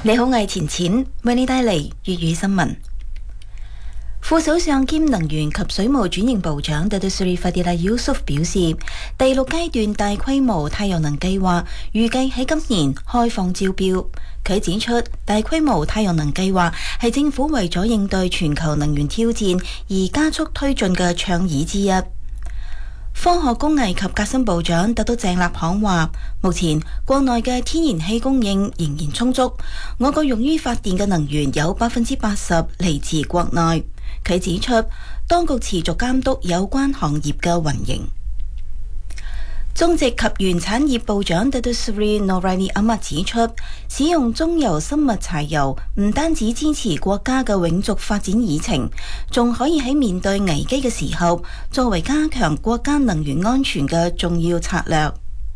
你好，我係錢錢，為你帶嚟粵語新聞。副首相兼能源及水務轉型部長 Datuk Seri Fadilah Yusof 表示，第6階段大規模太陽能計劃預計喺今年開放招標。佢指出，大規模太陽能計劃係政府為咗應對全球能源挑戰而加速推進嘅倡議之一。科學工藝及革新部長拿督鄭立慷話，目前國內嘅天然氣供應仍然充足，我國用於發電嘅能源有80%嚟自國內。佢指出，當局持續監督有關行業嘅運營。種植及原產業部長 Datuk Seri Noraini Ahmad 指出，使用中油生物柴油唔單止支持國家嘅永續發展議程，仲可以喺面對危機嘅時候，作為加強國家能源安全嘅重要策略。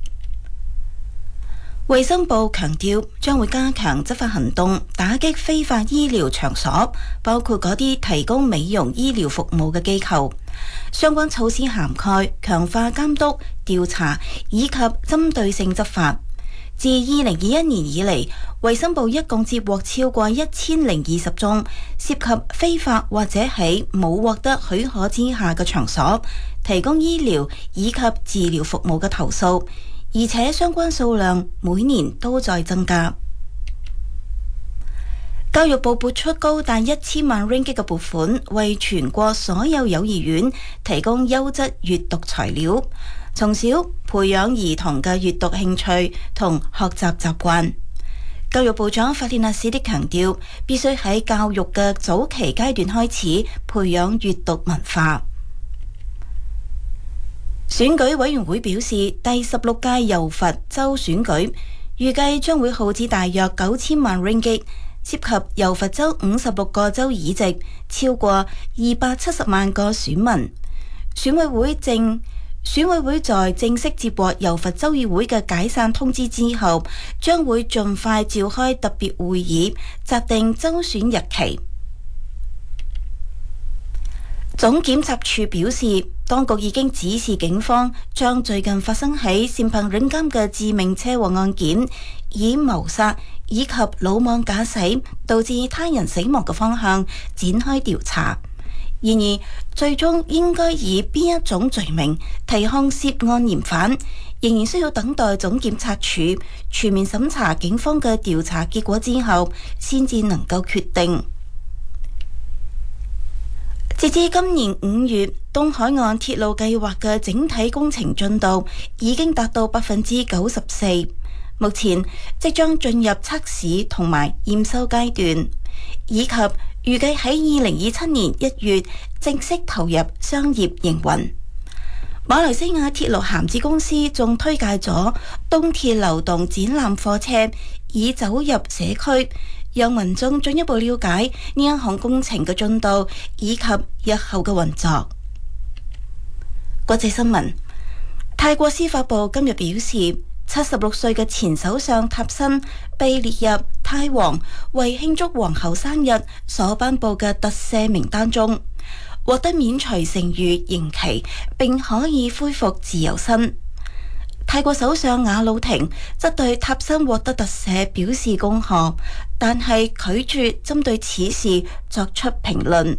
衛生部強調將會加強執法行動，打擊非法醫療場所，包括嗰啲提供美容醫療服務嘅機構。相關措施涵蓋強化監督、調查以及針對性執法。自2021年以嚟，衛生部一共接獲超過1020宗涉及非法或者喺冇獲得許可之下嘅場所提供醫療以及治療服務嘅投訴，而且相關數量每年都在增加。教育部撥出高達1000萬 ringgit 嘅撥款，為全國所有幼兒園提供優質閱讀材料，從小培養兒童嘅閱讀興趣同學習習慣。教育部長法蒂娜史迪強調，必須喺教育嘅早期階段開始培養閱讀文化。選舉委員會表示，第16屆柔佛州選舉預計將會耗資大約9000萬 ringgit， 涉及柔佛州56個州議席，超過270萬個選民。選委會在正式接獲柔佛州議會嘅解散通知之後，將會盡快召開特別會議，擇定州選日期。總檢察處表示，當局已經指示警方將最近發生喺善朋領監嘅致命車禍案件，以謀殺以及魯莽駕駛導致他人死亡嘅方向展開調查。然而，最終應該以邊一種罪名提控涉案嫌犯，仍然需要等待總檢察處全面審查警方嘅調查結果之後，先至能夠決定。截至今年5月，東海岸鐵路計劃嘅整體工程進度已經達到94%，目前即將進入測試同埋驗收階段，以及預計喺2027年1月正式投入商業營運。馬來西亞鐵路涵子公司仲推介咗東鐵流動展覽貨車，以走入社區，讓民眾進一步了解呢一項工程嘅進度以及日後嘅運作。國際新聞，泰國司法部今日表示，76歲嘅前首相塔辛被列入泰王為慶祝皇后生日所頒布嘅特赦名單中，獲得免除剩餘刑期，並可以恢復自由身。泰國首相瓦魯廷則對塔辛獲得特赦表示恭賀，但係拒絕針對此事作出評論。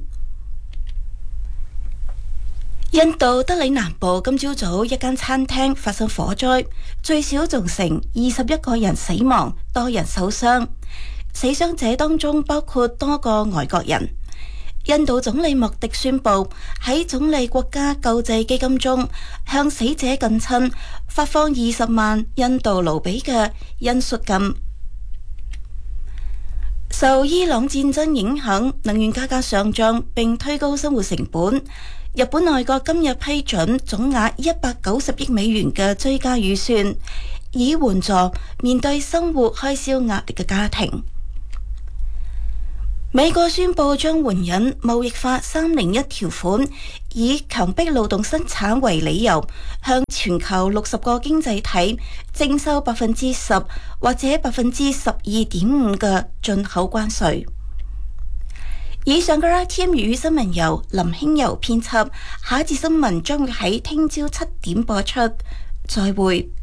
印度德里南部今朝早一間餐廳發生火災，最少造成21個人死亡，多人受傷。死傷者當中包括多個外國人。印度總理莫迪宣布喺總理國家救濟基金中向死者近親發放20萬印度盧比嘅恩恤金。受伊朗戰爭影響，能源價格上漲並推高生活成本。日本內閣今日批准總額190億美元嘅追加預算，以援助面對生活開銷壓力嘅家庭。美國宣布將援引貿易法301條款，以強迫勞動生產為理由，向全球60個經濟體徵收10%或者12.5%嘅進口關稅。以上嘅 RTM 粵語新聞由林興柔編輯，下一節新聞將會喺聽朝7點播出。再會。